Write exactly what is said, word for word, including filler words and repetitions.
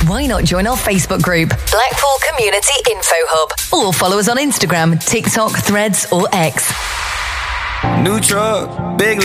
why not join our Facebook group, Blackpool Community Info Hub, or follow us on Instagram, TikTok, Threads, or X. New truck, big